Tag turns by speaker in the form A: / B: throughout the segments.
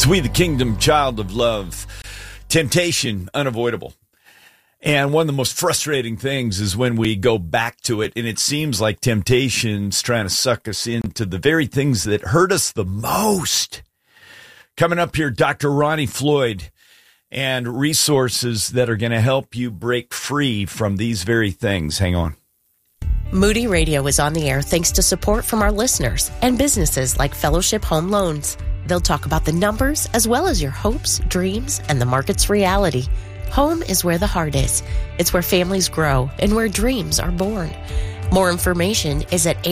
A: It's We the Kingdom, Child of Love. Temptation, unavoidable. And one of the most frustrating things is when we go back to it, and it seems like temptation's trying to suck us into the very things that hurt us the most. Coming up here, Dr. Ronnie Floyd, and resources that are going to help you break free from these very things. Hang on.
B: Moody Radio is on the air thanks to support from our listeners and businesses like Fellowship Home Loans. They'll talk about the numbers as well as your hopes, dreams, and the market's reality. Home is where the heart is. It's where families grow and where dreams are born. More information is at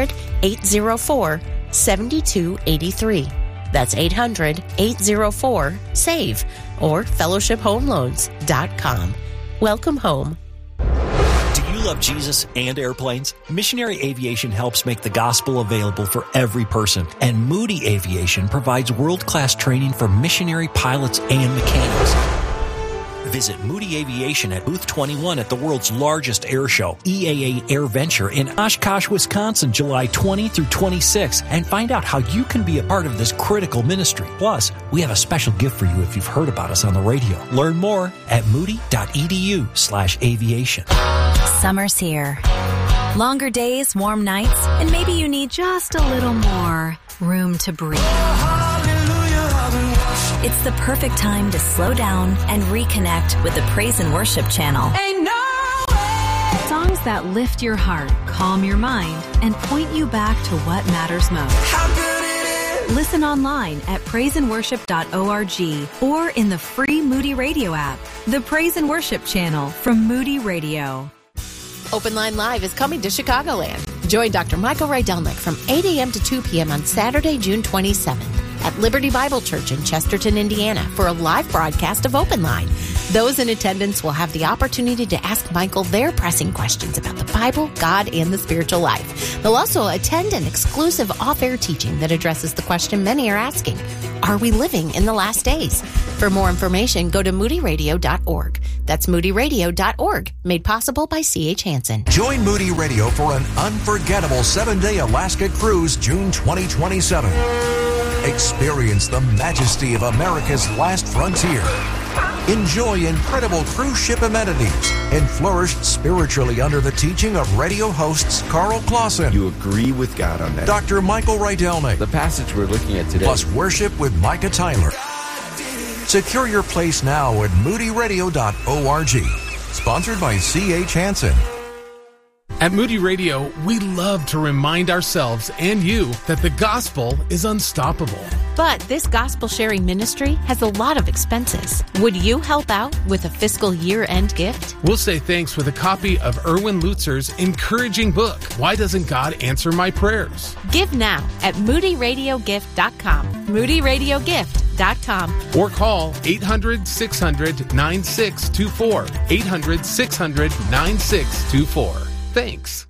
B: 800-804-7283. That's 800-804-SAVE or fellowshiphomeloans.com. Welcome home.
C: Do you love Jesus and airplanes? Missionary Aviation helps make the gospel available for every person, and Moody Aviation provides world-class training for missionary pilots and mechanics. Visit Moody Aviation at Booth 21 at the world's largest air show, EAA AirVenture in Oshkosh, Wisconsin, July 20 through 26, and find out how you can be a part of this critical ministry. Plus, we have a special gift for you if you've heard about us on the radio. Learn more at moody.edu/aviation.
D: Summer's here. Longer days, warm nights, and maybe you need just a little more room to breathe. It's the perfect time to slow down and reconnect with the Praise and Worship channel.
E: Ain't no way.
D: Songs that lift your heart, calm your mind, and point you back to what matters most.
E: How good it is.
D: Listen online at praiseandworship.org or in the free Moody Radio app. The Praise and Worship channel from Moody Radio.
B: Open Line Live is coming to Chicagoland. Join Dr. Michael Rydelnik from 8 a.m. to 2 p.m. on Saturday, June 27th at Liberty Bible Church in Chesterton, Indiana for a live broadcast of Open Line. Those in attendance will have the opportunity to ask Michael their pressing questions about the Bible, God, and the spiritual life. They'll also attend an exclusive off-air teaching that addresses the question many are asking: are we living in the last days? For more information, go to moodyradio.org. That's moodyradio.org, made possible by C.H. Hansen.
F: Join Moody Radio for an unforgettable 7-day Alaska cruise, June 2027. Experience the majesty of America's last frontier. Enjoy incredible cruise ship amenities and flourish spiritually under the teaching of radio hosts Carl Clausen.
A: You agree with God on that?
F: Dr. Michael Rydelnik.
G: The passage we're looking at today.
F: Plus worship with Micah Tyler. Secure your place now at moodyradio.org. Sponsored by C.H. Hansen.
H: At Moody Radio, we love to remind ourselves and you that the gospel is unstoppable.
B: But this gospel sharing ministry has a lot of expenses. Would you help out with a fiscal year-end gift?
H: We'll say thanks with a copy of Erwin Lutzer's encouraging book, Why Doesn't God Answer My Prayers?
B: Give now at moodyradiogift.com. moodyradiogift.com.
H: Or call 800-600-9624. 800-600-9624. Thanks.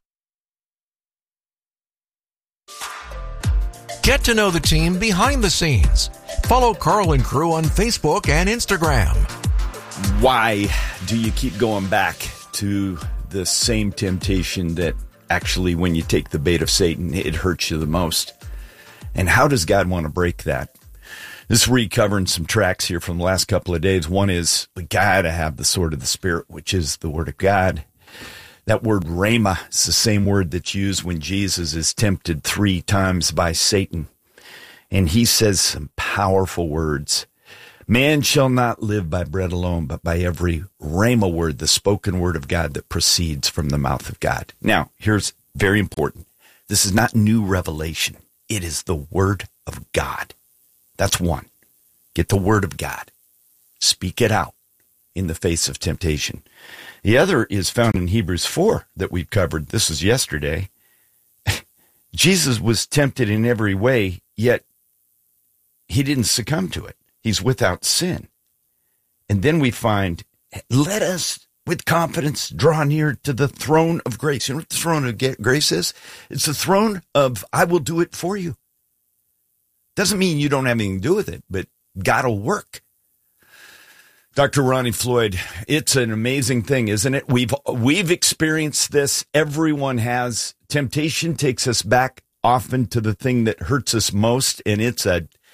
F: Get to know the team behind the scenes. Follow Carl and crew on Facebook and Instagram.
A: Why do you keep going back to the same temptation that actually, when you take the bait of Satan, it hurts you the most? And how does God want to break that? This is recovering some tracks here from the last couple of days. One is we got to have the sword of the Spirit, which is the Word of God. That word rhema is the same word that's used when Jesus is tempted 3 times by Satan. And he says some powerful words. Man shall not live by bread alone, but by every rhema word, the spoken word of God that proceeds from the mouth of God. Now, here's very important. This is not new revelation. It is the word of God. That's one. Get the word of God. Speak it out in the face of temptation. The other is found in Hebrews 4 that we've covered. This was yesterday. Jesus was tempted in every way, yet he didn't succumb to it. He's without sin. And then we find, let us with confidence draw near to the throne of grace. You know what the throne of grace is? It's the throne of, I will do it for you. Doesn't mean you don't have anything to do with it, but God will work. Dr. Ronnie Floyd, it's an amazing thing, isn't it? We've experienced this. Everyone has. Temptation takes us back often to the thing that hurts us most, and it's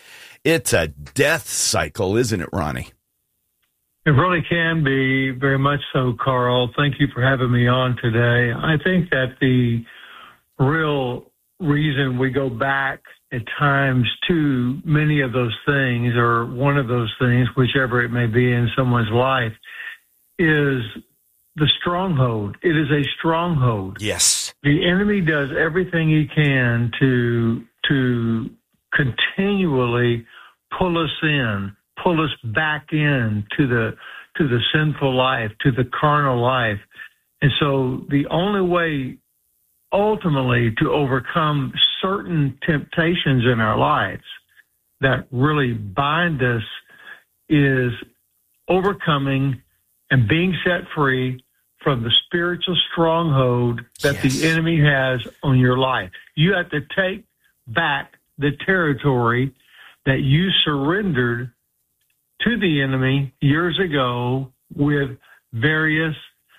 A: It's a death cycle, isn't it, Ronnie?
G: It really can be, very much so, Carl. Thank you for having me on today. I think that the real reason we go back at times to many of those things, or one of those things, whichever it may be in someone's life, is the stronghold. It is a stronghold.
A: Yes.
G: The enemy does everything he can to continually pull us back in to the sinful life, to the carnal life. And so the only way ultimately to overcome certain temptations in our lives that really bind us is overcoming and being set free from the spiritual stronghold that the enemy has on your life. You have to take back the territory that you surrendered to the enemy years ago with various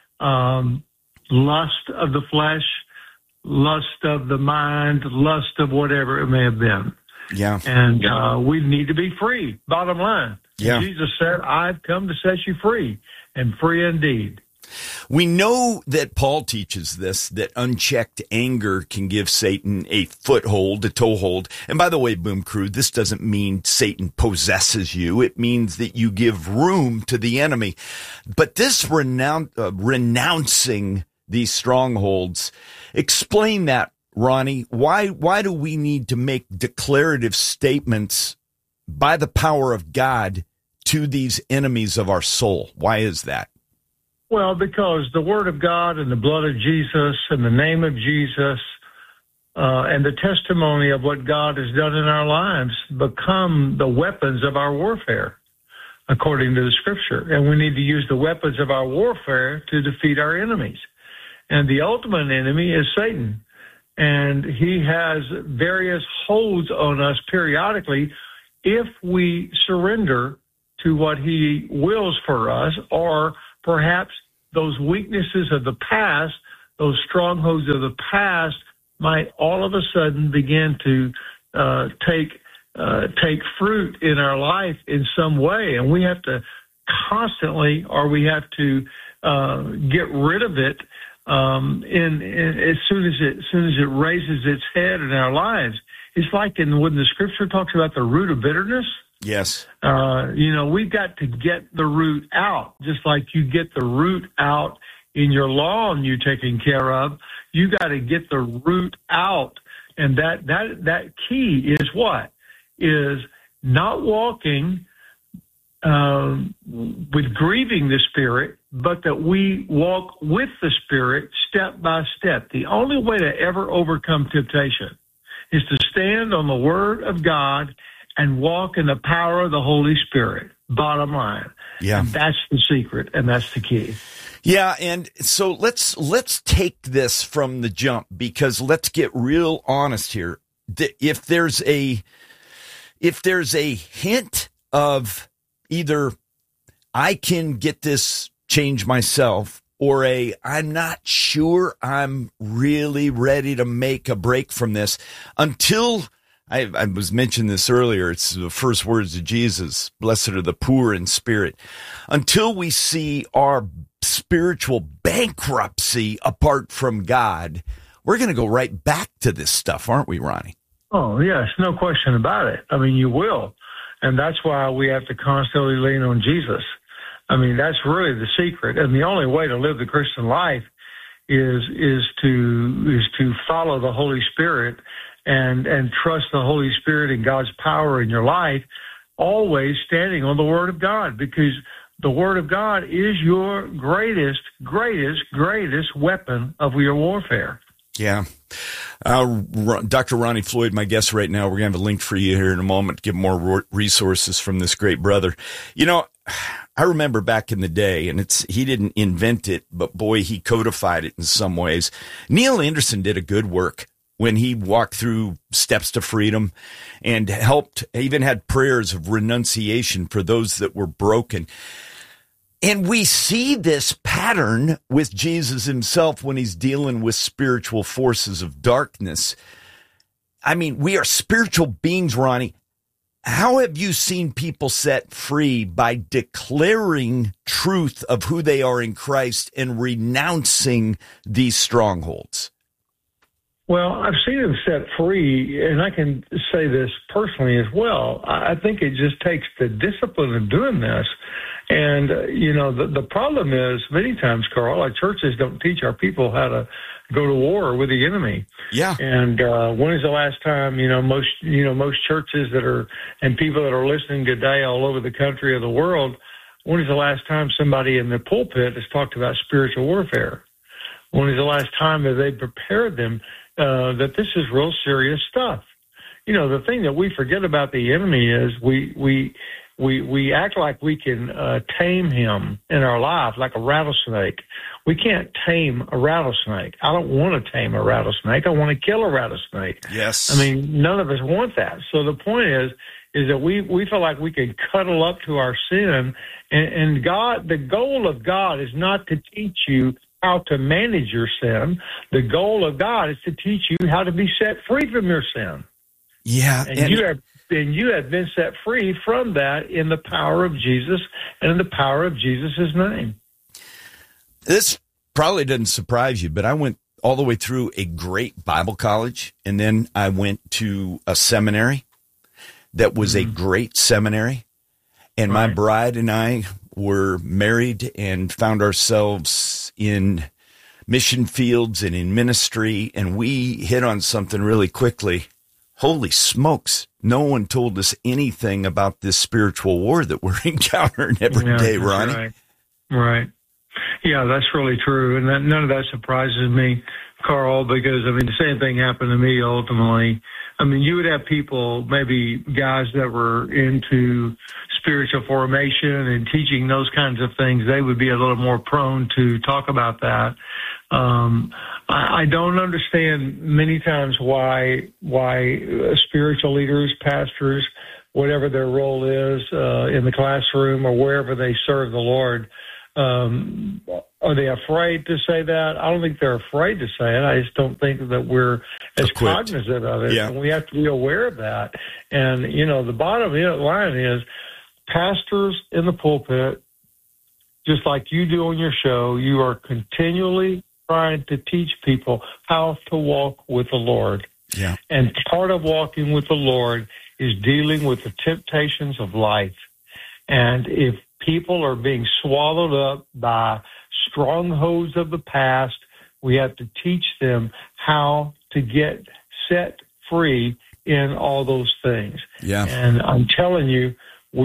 G: lust of the flesh, lust of the mind, lust of whatever it may have been.
A: Yeah.
G: And we need to be free, bottom line.
A: Yeah.
G: Jesus said, I've come to set you free, and free indeed.
A: We know that Paul teaches this, that unchecked anger can give Satan a foothold, a toehold. And by the way, Boom Crew, this doesn't mean Satan possesses you. It means that you give room to the enemy. But this renouncing these strongholds, explain that, Ronnie. Why do we need to make declarative statements by the power of God to these enemies of our soul? Why is that?
G: Well, because the Word of God and the blood of Jesus and the name of Jesus and the testimony of what God has done in our lives become the weapons of our warfare, according to the Scripture. And we need to use the weapons of our warfare to defeat our enemies. And the ultimate enemy is Satan. And he has various holds on us periodically if we surrender to what he wills for us, or perhaps those weaknesses of the past, those strongholds of the past, might all of a sudden begin to take fruit in our life in some way, and we have to constantly, or we have to get rid of it as soon as it raises its head in our lives. It's like when the Scripture talks about the root of bitterness.
A: Yes.
G: We've got to get the root out, just like you get the root out in your lawn you're taking care of. You got to get the root out. And that key is what? Is not walking with grieving the Spirit, but that we walk with the Spirit step by step. The only way to ever overcome temptation is to stand on the Word of God and walk in the power of the Holy Spirit, bottom line.
A: Yeah.
G: And that's the secret, and that's the key.
A: Yeah, and so let's take this from the jump, because let's get real honest here. If there's a hint of either I can get this change myself, or I'm not sure I'm really ready to make a break from this, until I was mentioning this earlier. It's the first words of Jesus. Blessed are the poor in spirit. Until we see our spiritual bankruptcy apart from God, we're going to go right back to this stuff, aren't we, Ronnie?
G: Oh, yes, no question about it. I mean, you will. And that's why we have to constantly lean on Jesus. I mean, that's really the secret. And the only way to live the Christian life is to follow the Holy Spirit and trust the Holy Spirit and God's power in your life, always standing on the Word of God, because the Word of God is your greatest weapon of your warfare.
A: Yeah. Dr. Ronnie Floyd, my guest right now. We're going to have a link for you here in a moment to give more resources from this great brother. You know, I remember back in the day, and he didn't invent it, but boy, he codified it in some ways. Neil Anderson did a good work when he walked through Steps to Freedom and even had prayers of renunciation for those that were broken. And we see this pattern with Jesus himself when he's dealing with spiritual forces of darkness. I mean, we are spiritual beings, Ronnie. How have you seen people set free by declaring truth of who they are in Christ and renouncing these strongholds?
G: Well, I've seen them set free, and I can say this personally as well. I think it just takes the discipline of doing this. And, the problem is many times, Carl, our churches don't teach our people how to go to war with the enemy.
A: Yeah.
G: And when is the last time, most churches that are, and people that are listening today all over the country or the world, when is the last time somebody in the pulpit has talked about spiritual warfare? When is the last time that they prepared them that this is real serious stuff? The thing that we forget about the enemy is we act like we can tame him in our life like a rattlesnake. We can't tame a rattlesnake. I don't want to tame a rattlesnake. I want to kill a rattlesnake.
A: Yes.
G: I mean, none of us want that. So the point is that we feel like we can cuddle up to our sin, and God, the goal of God is not to teach you how to manage your sin. The goal of God is to teach you how to be set free from your sin.
A: Yeah.
G: And you have been set free from that in the power of Jesus and in the power of Jesus' name.
A: This probably doesn't surprise you, but I went all the way through a great Bible college, and then I went to a seminary that was a great seminary. And my bride and I were married and found ourselves in mission fields and in ministry, and we hit on something really quickly. Holy smokes, no one told us anything about this spiritual war that we're encountering every day, Ronnie.
G: Right. Yeah, that's really true. And none of that surprises me, Carl, because, the same thing happened to me ultimately. You would have people, maybe guys that were into spiritual formation and teaching those kinds of things. They would be a little more prone to talk about that. I don't understand many times why spiritual leaders, pastors, whatever their role is in the classroom or wherever they serve the Lord, are they afraid to say that? I don't think they're afraid to say it. I just don't think that we're as cognizant of it.
A: Yeah.
G: And we have to be aware of that. And, the bottom line is pastors in the pulpit, just like you do on your show, you are continually trying to teach people how to walk with the Lord.
A: Yeah.
G: And part of walking with the Lord is dealing with the temptations of life. And if people are being swallowed up by strongholds of the past, we have to teach them how to get set free in all those things.
A: Yeah.
G: And I'm telling you,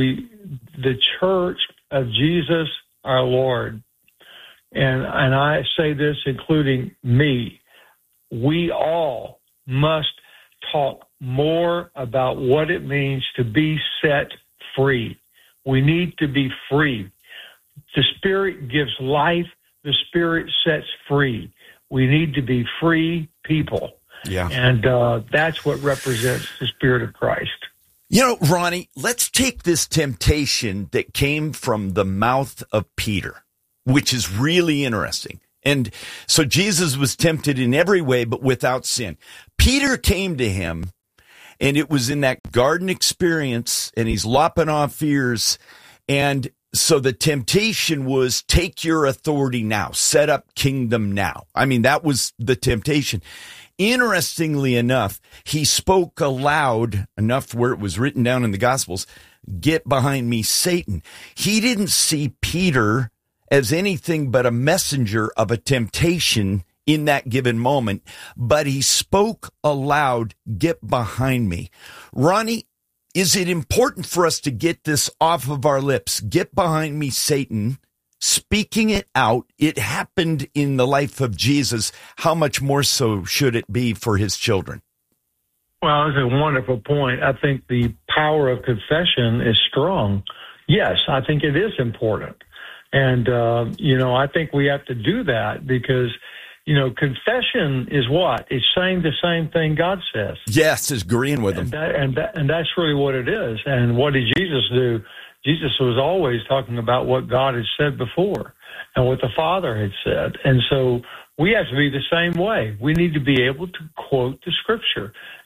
G: the church of Jesus, our Lord, and I say this including me, we all must talk more about what it means to be set free. We need to be free. The Spirit gives life. The Spirit sets free. We need to be free people.
A: Yeah.
G: And that's what represents the Spirit of Christ.
A: Ronnie, let's take this temptation that came from the mouth of Peter, which is really interesting. And so Jesus was tempted in every way, but without sin. Peter came to him, and it was in that garden experience, and he's lopping off ears. And so the temptation was, take your authority now, set up kingdom now. That was the temptation. Interestingly enough, he spoke aloud enough where it was written down in the Gospels, get behind me, Satan. He didn't see Peter as anything but a messenger of a temptation in that given moment, but he spoke aloud, get behind me. Ronnie, is it important for us to get this off of our lips? Get behind me, Satan. Speaking it out, it happened in the life of Jesus. How much more so should it be for his children?
G: Well, that's a wonderful point. I think the power of confession is strong. Yes, I think it is important. And, I think we have to do that because, confession is what? It's saying the same thing God says.
A: Yes, is agreeing with him.
G: And that's really what it is. And what did Jesus do? Jesus was always talking about what God had said before and what the Father had said. And so we have to be the same way. We need to be able to quote the Scripture.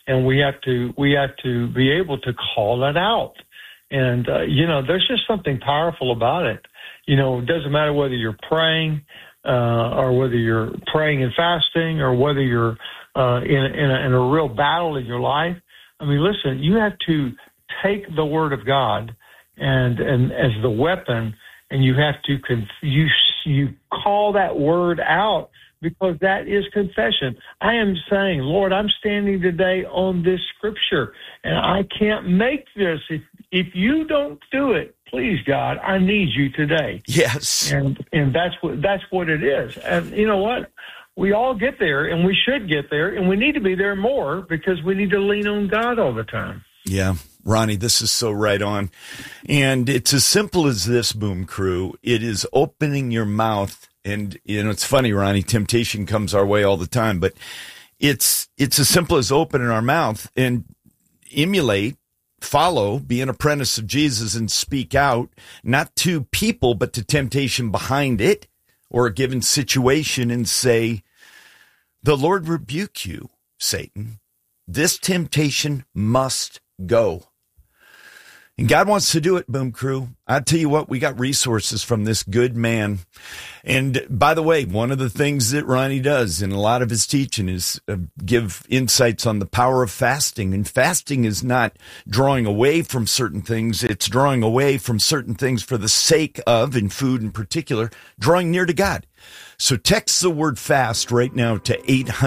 G: and we have to be able to call it out. And there's just something powerful about it. It doesn't matter whether you're praying or whether you're praying and fasting, or whether you're in a real battle in your life. I mean, listen, you have to take the Word of God and as the weapon, and you have to you call that word out, because that is confession. I am saying, Lord, I'm standing today on this scripture, and I can't make this. If you don't do it, please, God, I need you today.
A: Yes.
G: And that's what it is. And you know what? We all get there, and we should get there, and we need to be there more, because we need to lean on God all the time.
A: Yeah. Ronnie, this is so right on. And it's as simple as this, Boom Crew. It is opening your mouth. And, it's funny, Ronnie, temptation comes our way all the time, but it's as simple as opening our mouth and emulate, follow, be an apprentice of Jesus, and speak out, not to people, but to temptation behind it or a given situation, and say, the Lord rebuke you, Satan. This temptation must go. And God wants to do it, Boom Crew. I tell you what, we got resources from this good man. And by the way, one of the things that Ronnie does in a lot of his teaching is give insights on the power of fasting. And fasting is not drawing away from certain things. It's drawing away from certain things for the sake of, in food in particular, drawing near to God. So text the word fast right now to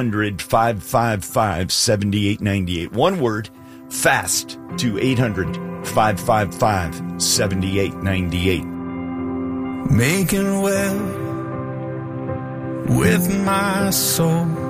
A: 800-555-7898. One word, fast, to 800-555-7898.
E: Making well with my soul.